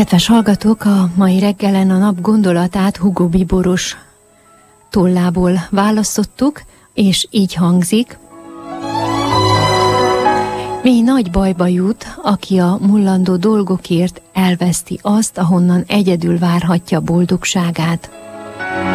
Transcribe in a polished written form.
Kedves hallgatók, a mai reggelen a nap gondolatát Hugo Bíboros tollából választottuk, és így hangzik. Mély nagy bajba jut, aki a mullandó dolgokért elveszti azt, ahonnan egyedül várhatja boldogságát.